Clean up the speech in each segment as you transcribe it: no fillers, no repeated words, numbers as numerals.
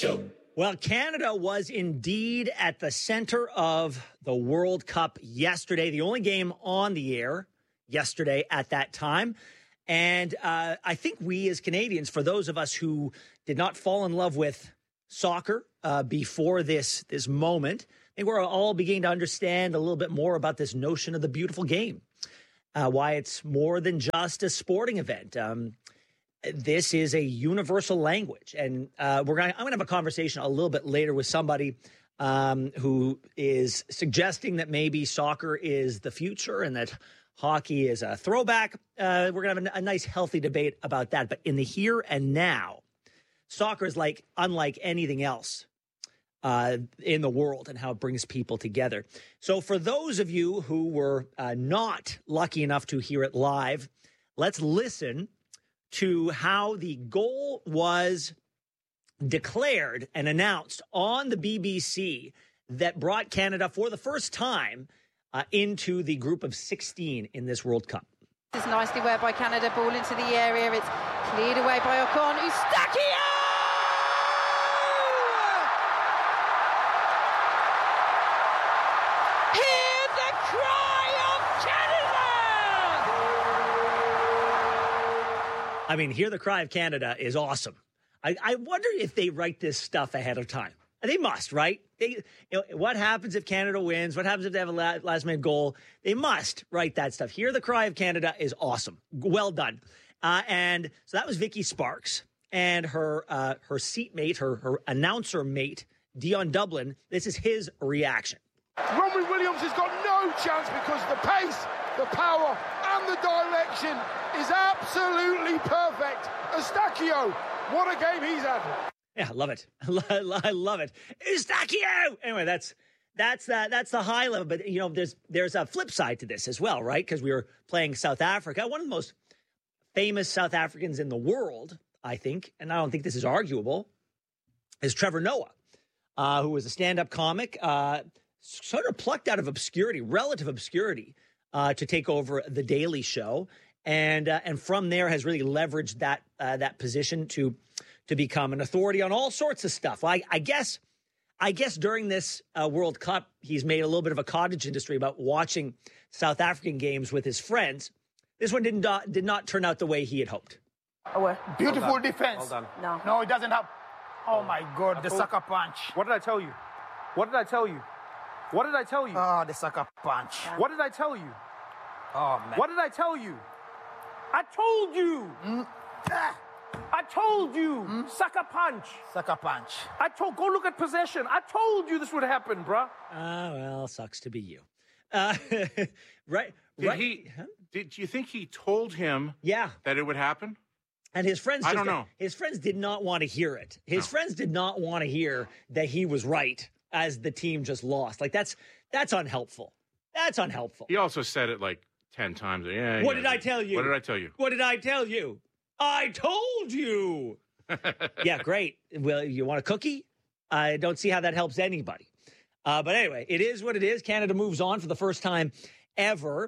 Show. Well, Canada was indeed at the center of the World Cup yesterday, the only game on the air yesterday at that time. And I think we as Canadians, for those of us who did not fall in love with soccer before this moment, I think we're all beginning to understand a little bit more about this notion of the beautiful game, why it's more than just a sporting event. This is a universal language, and I'm going to have a conversation a little bit later with somebody who is suggesting that maybe soccer is the future and that hockey is a throwback. We're going to have a nice, healthy debate about that. But in the here and now, soccer is unlike anything else in the world and how it brings people together. So for those of you who were not lucky enough to hear it live, let's listen to how the goal was declared and announced on the BBC that brought Canada for the first time into the group of 16 in this World Cup. It's nicely wear by Canada, ball into the area. It's cleared away by Ocon. Eustáquio! Hear the cry of Canada! I mean, hear the cry of Canada is awesome. I wonder if they write this stuff ahead of time. They must, right? What happens if Canada wins? What happens if they have a last-minute goal? They must write that stuff. Hear the cry of Canada is awesome. Well done. And so that was Vicky Sparks and her seatmate, her announcer mate, Dion Dublin. This is his reaction. Ronwen Williams has got no chance because the pace, the power, and the direction is absolutely perfect. Eustáquio, what a game he's had. Yeah, I love it. I love it. Eustáquio! Anyway, that's the high level. But, you know, there's a flip side to this as well, right? Because we were playing South Africa. One of the most famous South Africans in the world, I think, and I don't think this is arguable, is Trevor Noah, who was a stand-up comic, sort of plucked out of obscurity, relative obscurity, to take over The Daily Show. And from there has really leveraged that position to become an authority on all sorts of stuff. Well, I guess during this World Cup, he's made a little bit of a cottage industry about watching South African games with his friends. This one did not turn out the way he had hoped. Beautiful defense. Well done. No. No, it doesn't have. Oh my God, the sucker punch. What did I tell you? What did I tell you? What did I tell you? Oh, the sucker punch. What did I tell you? Oh man. What did I tell you? I told you. I told you. Sucker punch. Sucker punch. Go look at possession. I told you this would happen, bruh. Well, sucks to be you. Right. Did you think he told him Yeah. that it would happen? And his friends, I don't know. His friends did not want to hear it. His friends did not want to hear that he was right as the team just lost. Like that's unhelpful. That's unhelpful. He also said it like 10 times. Yeah. What did I tell you? What did I tell you? What did I tell you? I told you. Yeah, great. Well, you want a cookie? I don't see how that helps anybody. But anyway, it is what it is. Canada moves on for the first time ever.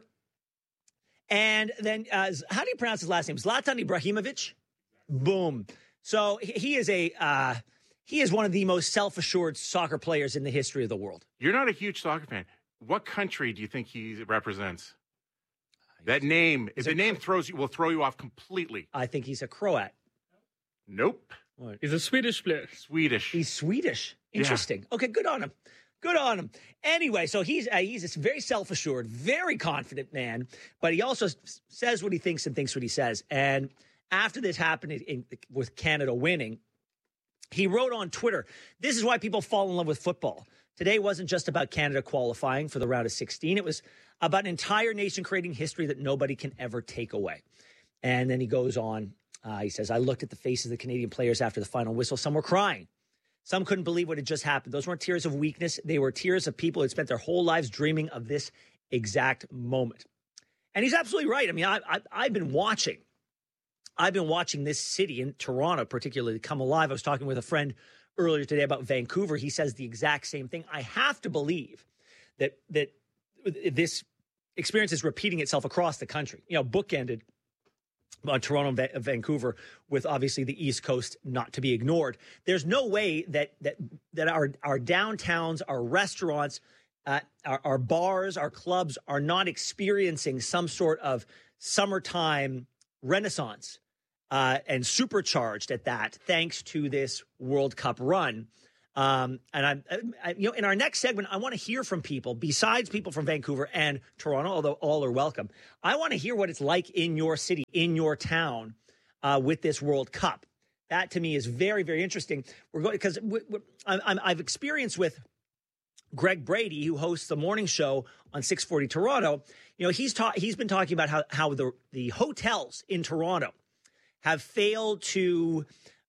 And then, how do you pronounce his last name? Zlatan Ibrahimovic? Boom. So he is one of the most self-assured soccer players in the history of the world. You're not a huge soccer fan. What country do you think he represents? That name, if the name will throw you off completely. I think he's a Croat. Nope. What? He's a Swedish player. Swedish. He's Swedish. Interesting. Yeah. Okay, good on him. Good on him. Anyway, so he's a very self-assured, very confident man, but he also says what he thinks and thinks what he says. And after this happened with Canada winning, he wrote on Twitter, "This is why people fall in love with football. Today wasn't just about Canada qualifying for the round of 16. It was about an entire nation creating history that nobody can ever take away." And then he goes on. He says, "I looked at the faces of the Canadian players after the final whistle. Some were crying. Some couldn't believe what had just happened. Those weren't tears of weakness. They were tears of people who had spent their whole lives dreaming of this exact moment." And he's absolutely right. I mean, I've been watching this city in Toronto, particularly, come alive. I was talking with a friend earlier today about Vancouver. He says the exact same thing. I have to believe that this experience is repeating itself across the country. You know, bookended Toronto and Vancouver, with obviously the East Coast not to be ignored. There's no way that our downtowns, our restaurants, our bars, our clubs are not experiencing some sort of summertime renaissance and supercharged at that, thanks to this World Cup run. And I in our next segment, I want to hear from people besides people from Vancouver and Toronto, although all are welcome. I want to hear what it's like in your city, in your town, with this World Cup. That to me is very, very interesting. We're going because I've experienced with Greg Brady, who hosts the morning show on 640 Toronto. He's been talking about how the hotels in Toronto have failed to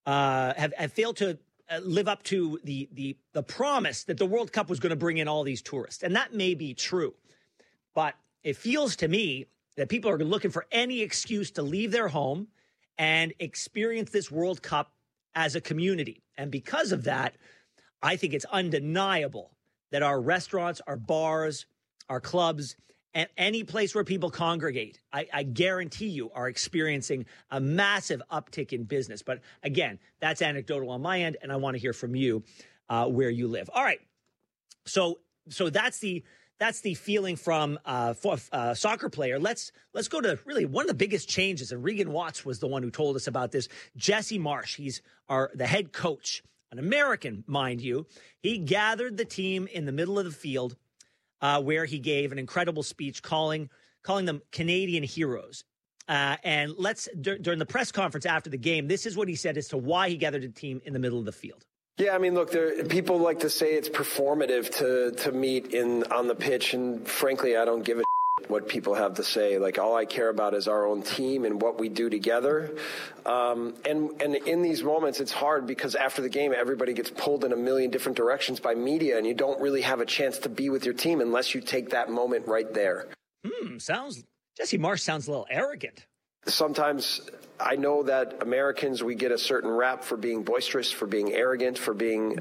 live up to the promise that the World Cup was going to bring in all these tourists. And that may be true. But it feels to me that people are looking for any excuse to leave their home and experience this World Cup as a community. And because of that, I think it's undeniable that our restaurants, our bars, our clubs, and any place where people congregate, I guarantee you are experiencing a massive uptick in business. But again, that's anecdotal on my end, and I want to hear from you where you live. All right, so that's the feeling from a soccer player. Let's go to really one of the biggest changes, and Regan Watts was the one who told us about this. Jesse Marsch, he's the head coach, an American, mind you. He gathered the team in the middle of the field, where he gave an incredible speech calling them Canadian heroes. And during the press conference after the game, this is what he said as to why he gathered the team in the middle of the field. Yeah, I mean, look, people like to say it's performative to meet on the pitch, and frankly, I don't give a what people have to say. Like, all I care about is our own team and what we do together. And in these moments, it's hard because after the game, everybody gets pulled in a million different directions by media, and you don't really have a chance to be with your team unless you take that moment right there. Jesse Marsch sounds a little arrogant. Sometimes I know that Americans, we get a certain rap for being boisterous, for being arrogant, for being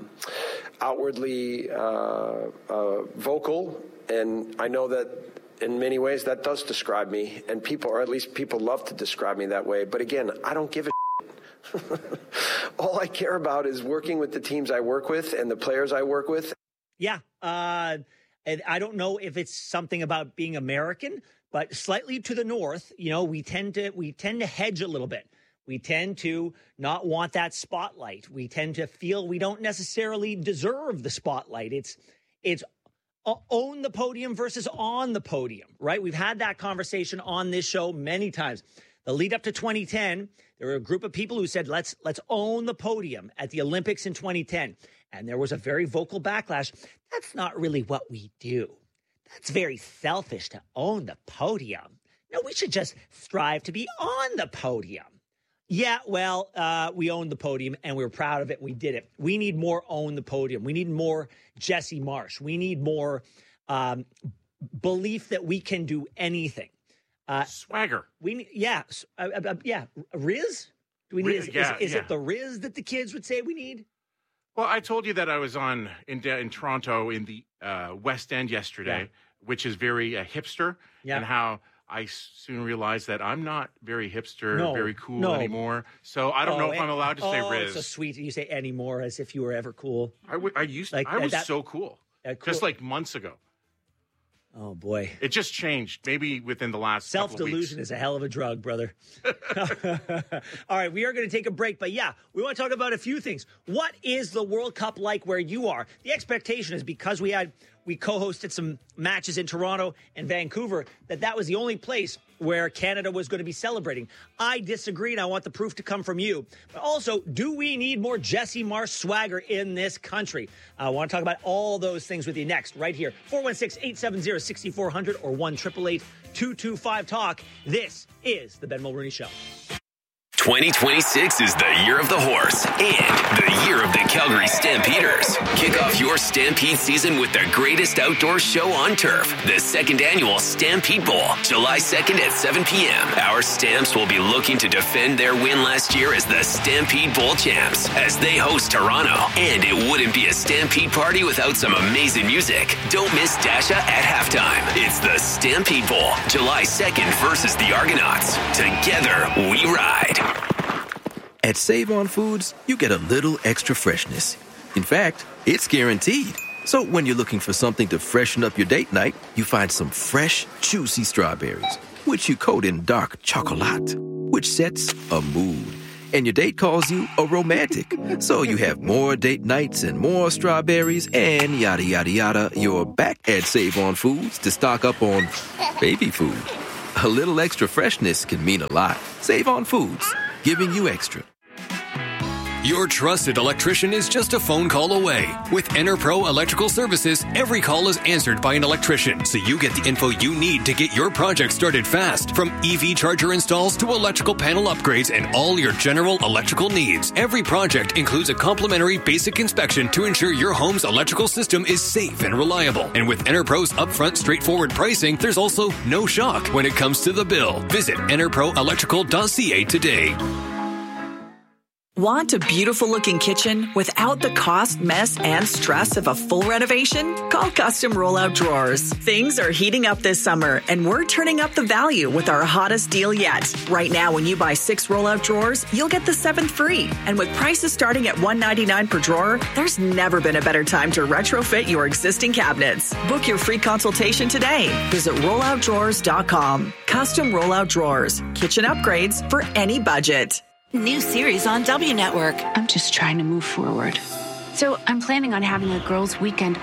outwardly vocal. And I know that in many ways that does describe me, and people love to describe me that way. But again, I don't give a all I care about is working with the teams I work with and the players I work with. Yeah. And I don't know if it's something about being American, but slightly to the north, we tend to hedge a little bit. We tend to not want that spotlight. We tend to feel we don't necessarily deserve the spotlight. It's own the podium versus on the podium, right? We've had that conversation on this show many times. The lead up to 2010, there were a group of people who said, let's own the podium at the Olympics in 2010. And there was a very vocal backlash. That's not really what we do. That's very selfish to own the podium. No, we should just strive to be on the podium. Yeah, well, we owned the podium, and we were proud of it. We did it. We need more own the podium. We need more Jesse Marsch. We need more belief that we can do anything. Swagger. We need, Riz? Do we need? Is it the Riz that the kids would say we need? Well, I told you that I was in Toronto in the West End yesterday, which is very hipster, and how I soon realized that I'm not very hipster, very cool anymore. So I don't know if I'm alled to say Riz. So sweet. You say anymore as if you were ever cool. I was so cool. Just like months ago. Oh, boy. It just changed, maybe within the last couple of weeks. Self-delusion is a hell of a drug, brother. All right, we are going to take a break. But, we want to talk about a few things. What is the World Cup like where you are? The expectation is because we co-hosted some matches in Toronto and Vancouver, that was the only place where Canada was going to be celebrating. I disagree, and I want the proof to come from you. But also, do we need more Jesse Marsch swagger in this country? I want to talk about all those things with you next, right here. 416-870-6400 or 1-888-225-TALK. This is The Ben Mulroney Show. 2026 is the year of the horse and the year of the Calgary Stampeders. Kick off off your Stampede season with the greatest outdoor show on turf, the second annual Stampede Bowl, July 2nd at 7 p.m. Our Stamps will be looking to defend their win last year as the Stampede Bowl champs as they host Toronto. And it wouldn't be a Stampede party without some amazing music. Don't miss Dasha at halftime. It's the Stampede Bowl, July 2nd versus the Argonauts. Together, we ride. At Save On Foods, you get a little extra freshness. In fact, it's guaranteed. So when you're looking for something to freshen up your date night, you find some fresh, juicy strawberries, which you coat in dark chocolate, which sets a mood. And your date calls you a romantic. So you have more date nights and more strawberries and yada, yada, yada. You're back at Save On Foods to stock up on baby food. A little extra freshness can mean a lot. Save On Foods, giving you extra. Your trusted electrician is just a phone call away. With EnerPro Electrical Services, every call is answered by an electrician, so you get the info you need to get your project started fast. From EV charger installs to electrical panel upgrades and all your general electrical needs. Every project includes a complimentary basic inspection to ensure your home's electrical system is safe and reliable. And with EnerPro's upfront, straightforward pricing, there's also no shock when it comes to the bill. Visit enerproelectrical.ca today. Want a beautiful-looking kitchen without the cost, mess, and stress of a full renovation? Call Custom Rollout Drawers. Things are heating up this summer, and we're turning up the value with our hottest deal yet. Right now, when you buy 6 rollout drawers, you'll get the 7th free. And with prices starting at $199 per drawer, there's never been a better time to retrofit your existing cabinets. Book your free consultation today. Visit rolloutdrawers.com. Custom Rollout Drawers. Kitchen upgrades for any budget. New series on W Network. I'm just trying to move forward. So I'm planning on having a girls' weekend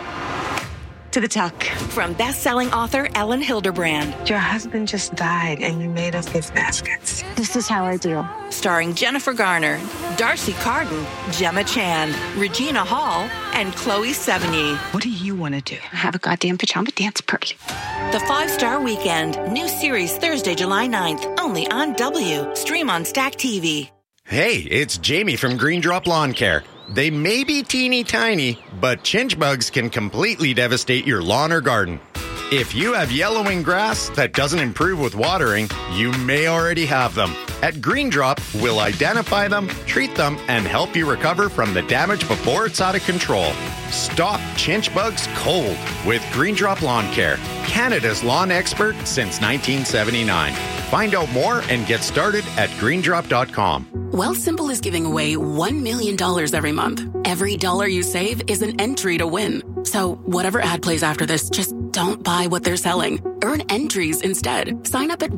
to the tuck. From best-selling author Ellen Hilderbrand. Your husband just died and you made us gift baskets. This is how I do. Starring Jennifer Garner, Darcy Carden, Gemma Chan, Regina Hall, and Chloe Sevigny. What do you want to do? Have a goddamn pajama dance party. The 5-Star Weekend. New series Thursday, July 9th. Only on W. Stream on Stack TV. Hey, it's Jamie from Green Drop Lawn Care. They may be teeny tiny, but chinch bugs can completely devastate your lawn or garden. If you have yellowing grass that doesn't improve with watering, you may already have them. At Green Drop, we'll identify them, treat them, and help you recover from the damage before it's out of control. Stop chinch bugs cold with Green Drop Lawn Care, Canada's lawn expert since 1979. Find out more and get started at greendrop.com. Wealthsimple is giving away $1 million every month. Every dollar you save is an entry to win. So whatever ad plays after this, just don't buy what they're selling. Earn entries instead. Sign up at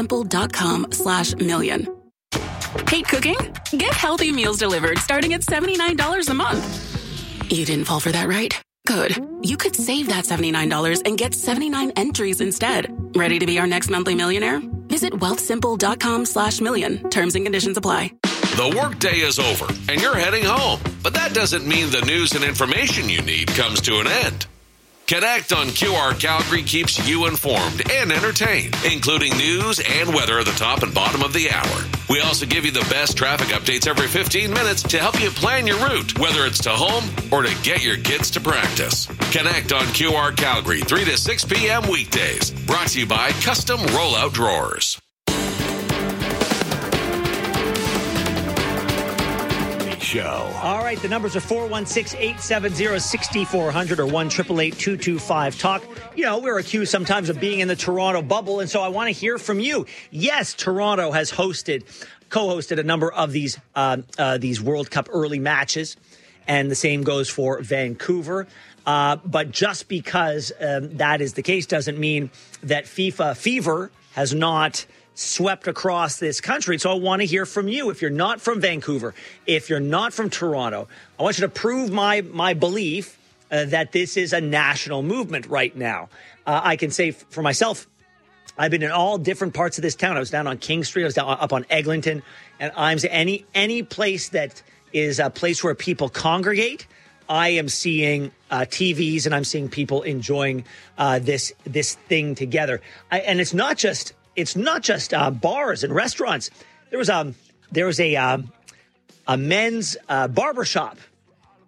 wealthsimple.com/million. Hate cooking? Get healthy meals delivered starting at $79 a month. You didn't fall for that, right? Good. You could save that $79 and get 79 entries instead. Ready to be our next monthly millionaire? Visit wealthsimple.com/million. Terms and conditions apply. The workday is over and you're heading home, but that doesn't mean the news and information you need comes to an end. Connect on QR Calgary keeps you informed and entertained, including news and weather at the top and bottom of the hour. We also give you the best traffic updates every 15 minutes to help you plan your route, whether it's to home or to get your kids to practice. Connect on QR Calgary 3 to 6 p.m. weekdays. Brought to you by Custom Rollout Drawers. Show. All right, the numbers are 416-870-6400 or 1-888-225-TALK. You know, we're accused sometimes of being in the Toronto bubble, and so I want to hear from you. Yes, Toronto has co-hosted a number of these World Cup early matches, and the same goes for Vancouver. But just because that is the case doesn't mean that FIFA fever has not swept across this country. So I want to hear from you. If you're not from Vancouver, if you're not from Toronto, I want you to prove my belief that this is a national movement right now. I can say for myself, I've been in all different parts of this town. I was down on King Street. I was down up on Eglinton. And I'm any place that is a place where people congregate, I am seeing TVs and I'm seeing people enjoying this thing together. And it's not just bars and restaurants. There was a men's barbershop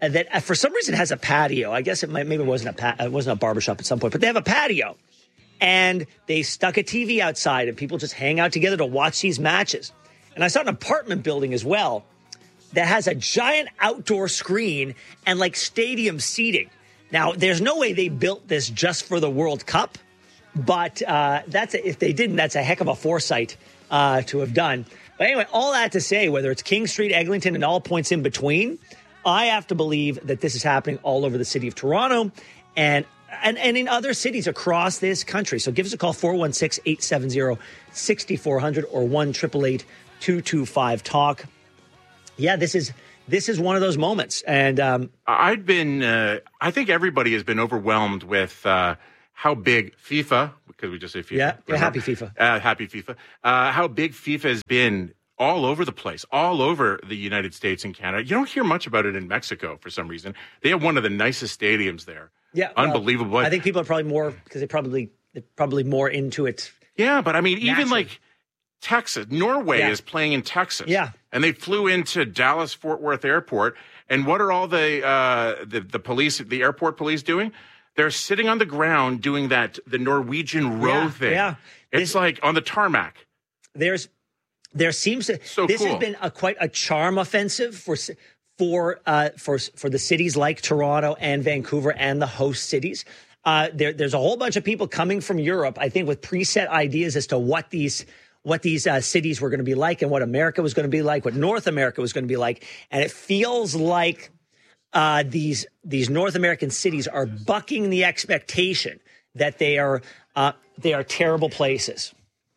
that for some reason has a patio. I guess maybe it wasn't a barbershop at some point, but they have a patio. And they stuck a TV outside and people just hang out together to watch these matches. And I saw an apartment building as well that has a giant outdoor screen and like stadium seating. Now, there's no way they built this just for the World Cup, but if they didn't, that's a heck of a foresight to have done. But anyway, all that to say, whether it's King Street, Eglinton, and all points in between, I have to believe that this is happening all over the city of Toronto and in other cities across this country. So give us a call, 416-870-6400 or 1-888-225-TALK. Yeah, this is one of those moments. And I think everybody has been overwhelmed with how big FIFA, because we just say FIFA. Yeah, happy FIFA. Happy FIFA. How big FIFA has been all over the place, all over the United States and Canada. You don't hear much about it in Mexico for some reason. They have one of the nicest stadiums there. Yeah, unbelievable. Well, I think people are probably more because they're probably more into it. Yeah, but I mean, even like Texas, Norway is playing in Texas. Yeah, and they flew into Dallas Fort Worth Airport. And what are all the police, the airport police doing? They're sitting on the ground doing the Norwegian row thing. Yeah, it's like on the tarmac. There seems to this has been quite a charm offensive for the cities like Toronto and Vancouver and the host cities. There's a whole bunch of people coming from Europe, I think, with preset ideas as to what these cities were going to be like and what America was going to be like, what North America was going to be like. And it feels like these North American cities are bucking the expectation that they are terrible places.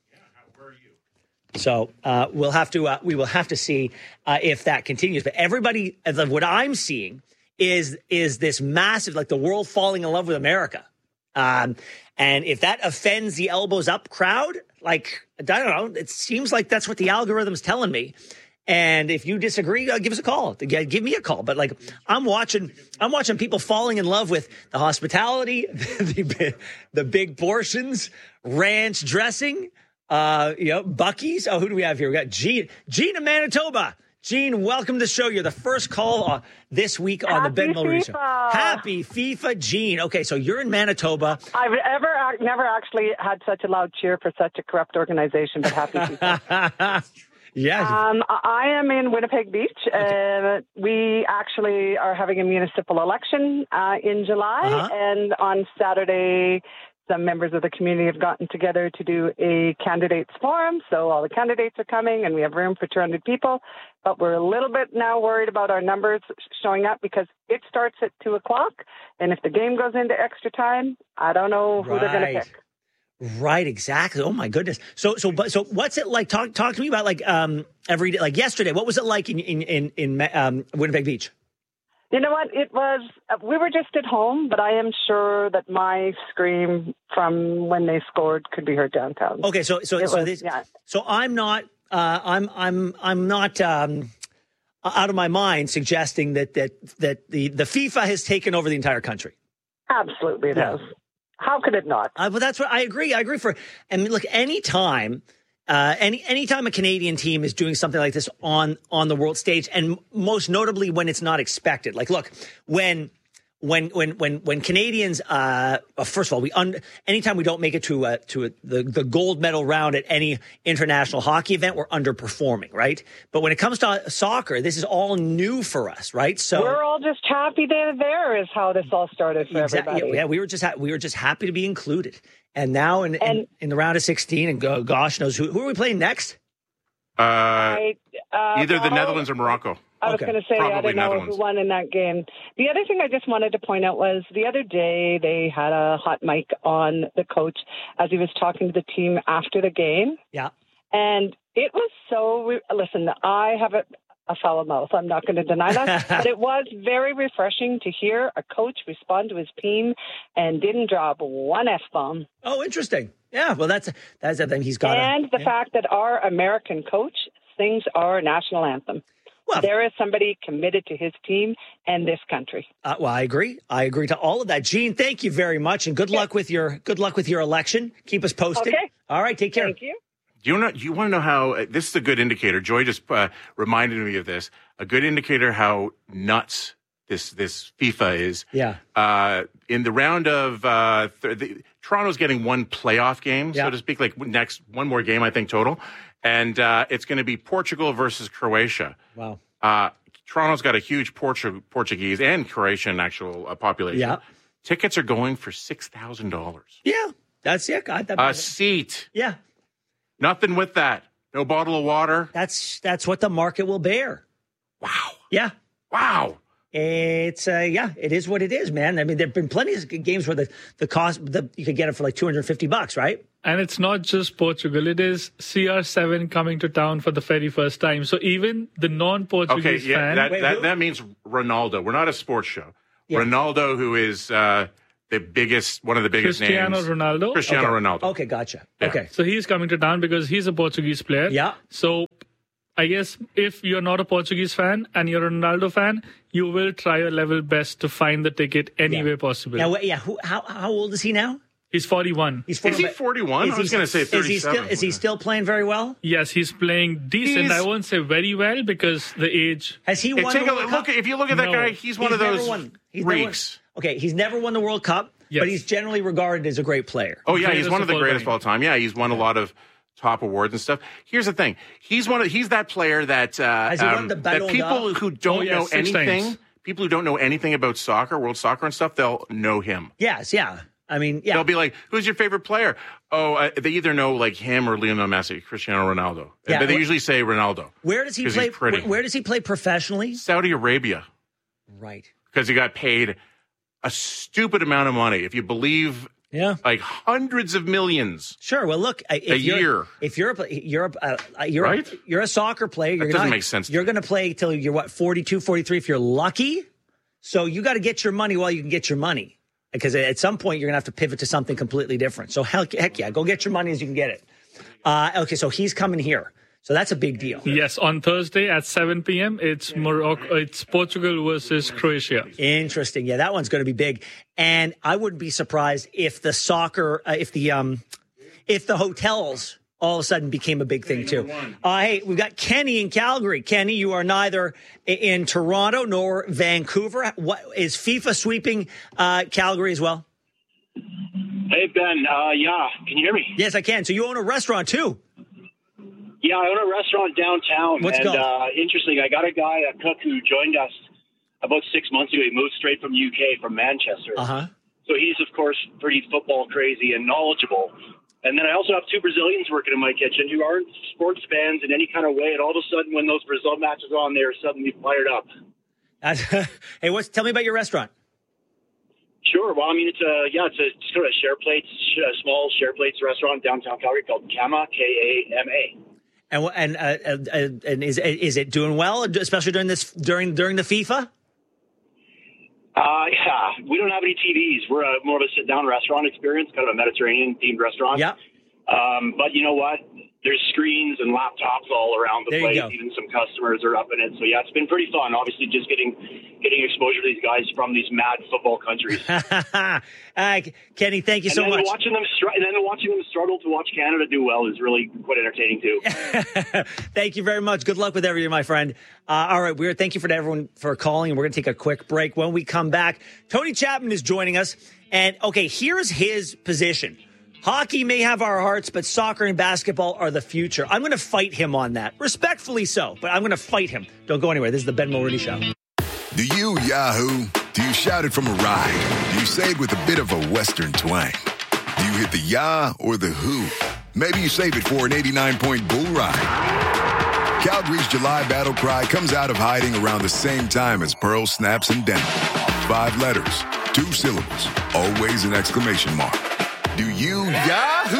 So we will have to see if that continues. But everybody, what I'm seeing is this massive, like the world falling in love with America. And if that offends the elbows up crowd, like, I don't know, it seems like that's what the algorithm's telling me. And if you disagree, give us a call. Give me a call. But like, I'm watching people falling in love with the hospitality, the big portions, ranch dressing. Buc-ee's. Oh, who do we have here? We got Gene in Manitoba. Gene, welcome to the show. You're the first call this week on the Ben Mulroney Show. Happy FIFA, Gene. Okay, so you're in Manitoba. I've never actually had such a loud cheer for such a corrupt organization, but happy FIFA. Yes. I am in Winnipeg Beach. Okay. We actually are having a municipal election in July, and on Saturday, some members of the community have gotten together to do a candidates forum. So all the candidates are coming and we have room for 200 people. But we're a little bit now worried about our numbers showing up because it starts at 2:00. And if the game goes into extra time, I don't know who they're going to pick. Right, exactly. Oh my goodness. So what's it like? Talk to me about like every day, like yesterday. What was it like in Winnipeg Beach? You know what? It was, we were just at home, but I am sure that my scream from when they scored could be heard downtown. Okay. So I'm not out of my mind suggesting that the FIFA has taken over the entire country. Absolutely. It has. How could it not? Well, that's what I agree. And look, anytime a Canadian team is doing something like this on the world stage, and most notably when it's not expected. Like, look, when Canadians, first of all, anytime we don't make it to the gold medal round at any international hockey event, we're underperforming, right? But when it comes to soccer, this is all new for us, right? So we're all just happy they're there. Is how this all started for everybody. Yeah, we were just happy to be included. And now in the round of 16, and gosh knows who are we playing next? Either the Netherlands or Morocco. I was going to say, I don't know who won in that game. The other thing I just wanted to point out was the other day they had a hot mic on the coach as he was talking to the team after the game. Yeah. And it was so, listen, I have a foul mouth. I'm not going to deny that. But it was very refreshing to hear a coach respond to his team and didn't drop one F-bomb. Oh, interesting. Yeah, well, that's the thing he's got. And the fact that our American coach sings our national anthem. Well, there is somebody committed to his team and this country. Well, I agree. I agree to all of that. Gene, thank you very much, and good luck with your election. Keep us posted. Okay. All right, take care. Thank you. Do you want to know how this is a good indicator? Joy just reminded me of this. A good indicator how nuts this FIFA is. Yeah. In the round of Toronto's getting one playoff game, so to speak, like one more game, I think, total. And it's going to be Portugal versus Croatia. Wow. Toronto's got a huge Portuguese and Croatian actual population. Yeah. Tickets are going for $6,000. Yeah. That's it. God, a seat. Yeah. Nothing with that. No bottle of water. That's what the market will bear. Wow. Yeah. Wow. It's it is what it is, man. I mean, there've been plenty of games where the cost you could get it for like $250, right? And it's not just Portugal; it is CR7 coming to town for the very first time. So even the non-Portuguese fan, that means Ronaldo. We're not a sports show. Yeah. Ronaldo, who is one of the biggest Cristiano names. Ronaldo. Cristiano Ronaldo. Okay, gotcha. Yeah. Okay, so he's coming to town because he's a Portuguese player. Yeah. So I guess if you're not a Portuguese fan and you're a Ronaldo fan, you will try your level best to find the ticket any way possible. Now, how old is he now? He's 41. Is he 41? I was going to say 37. Is he still playing very well? Yes, he's playing decent. I won't say very well because the age. Has he won the World Cup? If you look at that guy, he's one of those freaks. Okay, he's never won the World Cup, but he's generally regarded as a great player. Oh, yeah, he's one of the greatest of all time. Yeah, he's won a lot of top awards and stuff. Here's the thing. He's that player that people who don't know anything, people who don't know anything about soccer, world soccer and stuff, they'll know him. Yes, yeah. I mean, yeah. They'll be like, who's your favorite player? Oh, they either know like him or Lionel Messi, Cristiano Ronaldo. Yeah, but they usually say Ronaldo. Where does he play? Where does he play professionally? Saudi Arabia. Right. Because he got paid a stupid amount of money. If you believe, like hundreds of millions. Sure. Well, look, if you're a soccer player. That doesn't make sense. You're going to play till you're 42, 43 if you're lucky. So you got to get your money while you can get your money. Because at some point, you're going to have to pivot to something completely different. So heck yeah, go get your money as you can get it. Okay, so he's coming here. So that's a big deal. Yes, on Thursday at 7 p.m., it's Portugal versus Croatia. Interesting. Yeah, that one's going to be big. And I wouldn't be surprised if the hotels all of a sudden became a big thing too. Hey, we've got Kenny in Calgary. Kenny, you are neither in Toronto nor Vancouver. What is FIFA sweeping Calgary as well? Hey, Ben. Yeah. Can you hear me? Yes, I can. So you own a restaurant too? Yeah, I own a restaurant downtown. What's it called? Interesting. I got a cook who joined us about 6 months ago. He moved straight from UK, from Manchester. Uh-huh. So he's, of course, pretty football crazy and knowledgeable. And then I also have two Brazilians working in my kitchen who aren't sports fans in any kind of way. And all of a sudden, when those Brazil matches are on, they are suddenly fired up. Hey, tell me about your restaurant. Sure. Well, I mean, it's a sort of small share plates restaurant downtown Calgary called Kama, K-A-M-A. And is it doing well, especially during the FIFA? Yeah, we don't have any TVs. We're more of a sit-down restaurant experience, kind of a Mediterranean-themed restaurant. Yeah. But you know what? There's screens and laptops all around the place. Even some customers are up in it. So, yeah, it's been pretty fun. Obviously, just getting exposure to these guys from these mad football countries. Kenny, thank you so much. Watching them struggle to watch Canada do well is really quite entertaining, too. Thank you very much. Good luck with everything, my friend. All right, thank you for everyone for calling. We're going to take a quick break. When we come back, Tony Chapman is joining us. And, okay, here's his position. Hockey may have our hearts, but soccer and basketball are the future. I'm going to fight him on that. Respectfully so, but I'm going to fight him. Don't go anywhere. This is the Ben Mulroney Show. Do you Yahoo? Do you shout it from a ride? Do you say it with a bit of a Western twang? Do you hit the Yah or the Who? Maybe you save it for an 89-point bull ride. Calgary's July battle cry comes out of hiding around the same time as Pearl snaps and Denver. 5 letters, 2 syllables, always an exclamation mark. Do you Yahoo?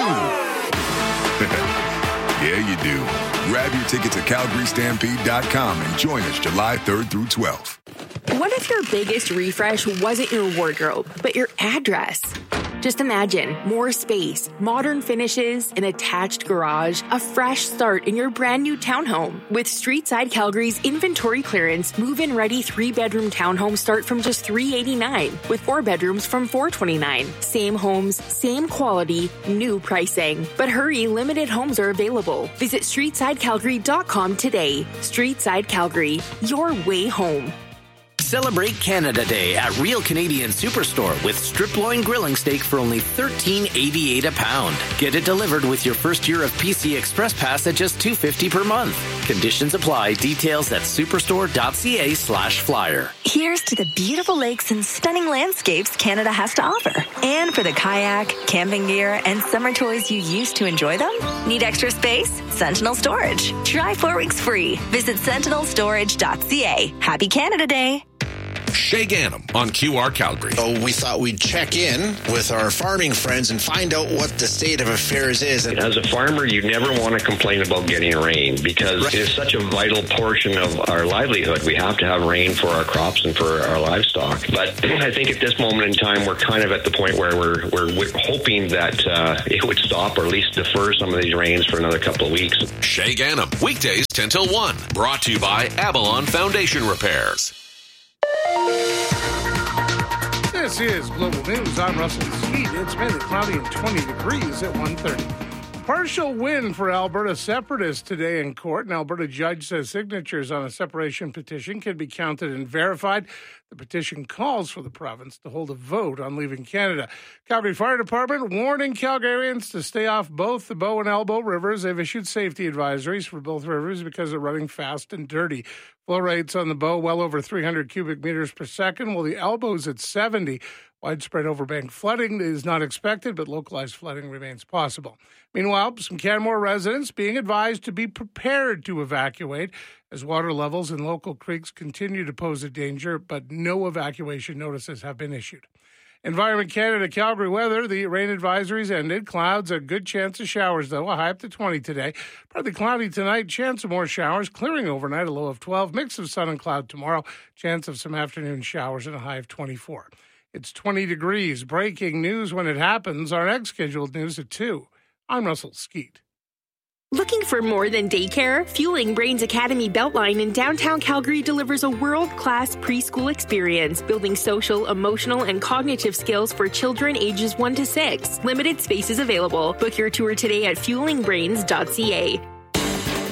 Yeah, you do. Grab your tickets at CalgaryStampede.com and join us July 3rd through 12th. What if your biggest refresh wasn't your wardrobe, but your address? Just imagine more space, modern finishes, an attached garage, a fresh start in your brand new townhome. With Streetside Calgary's inventory clearance, move-in ready 3-bedroom townhomes start from just $389, with 4 bedrooms from $429. Same homes, same quality, new pricing. But hurry, limited homes are available. Visit StreetsideCalgary.com today. Streetside Calgary, your way home. Celebrate Canada Day at Real Canadian Superstore with strip loin grilling steak for only $13.88 a pound. Get it delivered with your first year of PC Express Pass at just $2.50 per month. Conditions apply. Details at superstore.ca/flyer. Here's to the beautiful lakes and stunning landscapes Canada has to offer. And for the kayak, camping gear, and summer toys you used to enjoy them? Need extra space? Sentinel Storage. Try 4 weeks free. Visit sentinelstorage.ca. Happy Canada Day. Shay Ganem on QR Calgary. So we thought we'd check in with our farming friends and find out what the state of affairs is. As a farmer, you never want to complain about getting rain because it is such a vital portion of our livelihood. We have to have rain for our crops and for our livestock. But I think at this moment in time, we're kind of at the point where we're hoping that it would stop or at least defer some of these rains for another couple of weeks. Shay Ganem, weekdays 10 till 1. Brought to you by Avalon Foundation Repairs. This is Global News. I'm Russell Skeet. It's mainly cloudy and 20 degrees at 1:30. Partial win for Alberta separatists today in court. An Alberta judge says signatures on a separation petition can be counted and verified. The petition calls for the province to hold a vote on leaving Canada. Calgary Fire Department warning Calgarians to stay off both the Bow and Elbow rivers. They've issued safety advisories for both rivers because they're running fast and dirty. Flow rates on the Bow well over 300 cubic meters per second, while the Elbow's at 70. Widespread overbank flooding is not expected, but localized flooding remains possible. Meanwhile, some Canmore residents being advised to be prepared to evacuate as water levels in local creeks continue to pose a danger, but no evacuation notices have been issued. Environment Canada Calgary weather, the rain advisories ended. Clouds, a good chance of showers, though, a high up to 20 today. Partly cloudy tonight, chance of more showers, clearing overnight, a low of 12. Mix of sun and cloud tomorrow, chance of some afternoon showers and a high of 24. It's 20 degrees. Breaking news when it happens. Our next scheduled news at 2. I'm Russell Skeet. Looking for more than daycare? Fueling Brains Academy Beltline in downtown Calgary delivers a world-class preschool experience, building social, emotional, and cognitive skills for children ages 1 to 6. Limited spaces available. Book your tour today at fuelingbrains.ca.